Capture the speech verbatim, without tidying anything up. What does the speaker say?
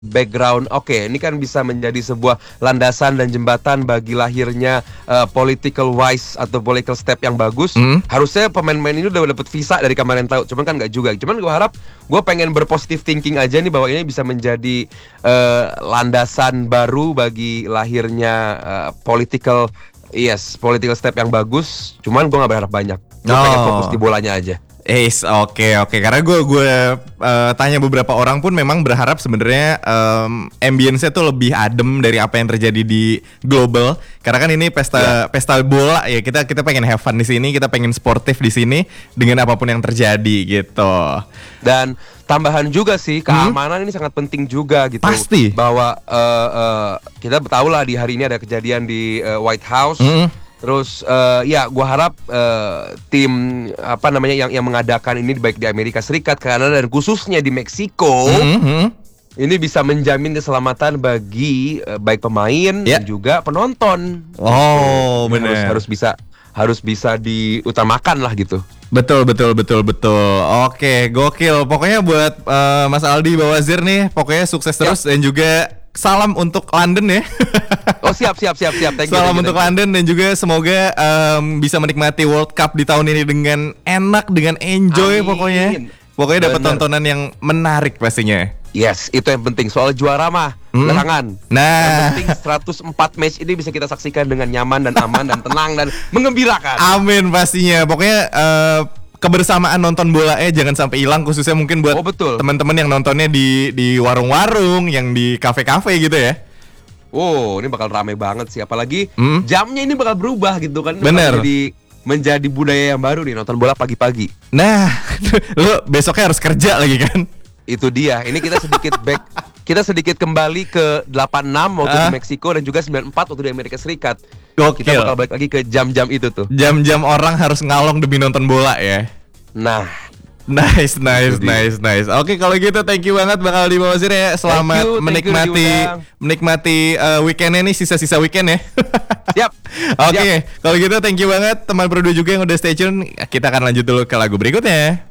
background, oke, ini kan bisa menjadi sebuah landasan dan jembatan bagi lahirnya uh, political wise atau political step yang bagus. Hmm. Harusnya pemain-pemain ini udah dapat visa dari kemarin tahu, cuman kan nggak juga. Cuman gue harap, gue pengen berpositif thinking aja nih bahwa ini bisa menjadi uh, landasan baru bagi lahirnya uh, political, yes, political step yang bagus. Cuman gue nggak berharap banyak. Gue Oh. pengen fokus di bolanya aja. Ace, oke okay, oke. Okay. Karena gue gue uh, tanya beberapa orang pun memang berharap sebenarnya um, ambience-nya tuh lebih adem dari apa yang terjadi di global. Karena kan ini pesta yeah. pesta bola ya. Kita kita pengen have fun di sini, kita pengen sportif di sini dengan apapun yang terjadi gitu. Dan tambahan juga sih, keamanan hmm? ini sangat penting juga gitu. Pasti. Bahwa uh, uh, kita tahu lah di hari ini ada kejadian di uh, White House. Hmm? Terus uh, ya gua harap uh, tim apa namanya yang yang mengadakan ini baik di Amerika Serikat, Kanada dan khususnya di Meksiko mm-hmm. ini bisa menjamin keselamatan bagi uh, baik pemain yeah. dan juga penonton. Oh, gitu. benar. Harus, harus bisa harus bisa diutamakan lah gitu. Betul betul betul betul. Oke, gokil. Pokoknya buat uh, Mas Aldi Bawazir nih, pokoknya sukses terus yeah. dan juga salam untuk London ya. Oh siap siap siap siap. Thank you, salam thank you, untuk thank you. London dan juga semoga um, bisa menikmati World Cup di tahun ini dengan enak, dengan enjoy. Amin. Pokoknya. Pokoknya dapat tontonan yang menarik pastinya. Yes, itu yang penting. Soal juara mah hmm? belakangan. Nah, yang penting seratus empat match ini bisa kita saksikan dengan nyaman dan aman dan tenang dan mengembirakan. Amin pastinya. Pokoknya uh, kebersamaan nonton bola eh jangan sampai hilang, khususnya mungkin buat oh, teman-teman yang nontonnya di di warung-warung, yang di kafe-kafe gitu ya. Oh, ini bakal rame banget sih, apalagi hmm? jamnya ini bakal berubah gitu kan. Bener. Jadi menjadi budaya yang baru nih, nonton bola pagi-pagi. Nah, lu besoknya harus kerja lagi kan? Itu dia. Ini kita sedikit back, kita sedikit kembali ke delapan enam waktu uh. di Meksiko dan juga sembilan empat waktu di Amerika Serikat. Gokil. Kita bakal balik lagi ke jam-jam itu tuh. Jam-jam orang harus ngalong demi nonton bola ya. Nah, nice, nice, nice, nice. Oke, kalau gitu thank you banget Bang Aldi Bawazir ya. Selamat you, menikmati you, menikmati uh, weekendnya nih, sisa-sisa weekend ya. Siap. Oke, okay, kalau gitu thank you banget teman Produk juga yang udah stay tune. Kita akan lanjut dulu ke lagu berikutnya.